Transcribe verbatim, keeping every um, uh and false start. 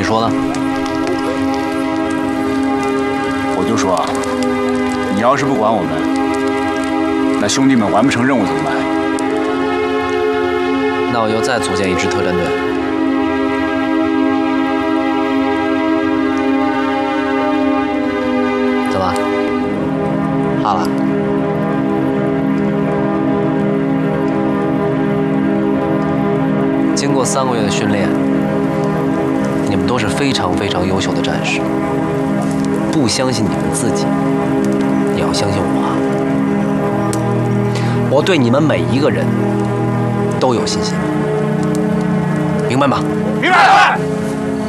你说呢？ 我就说，你要是不管我们，那兄弟们完不成任务怎么办？ 那我就再组建一支特战队。怎么？怕了？经过三个月的训练，你们都是非常非常优秀的战士。不相信你们自己，你要相信我。我对你们每一个人都有信心，明白吗？ 明白，老板。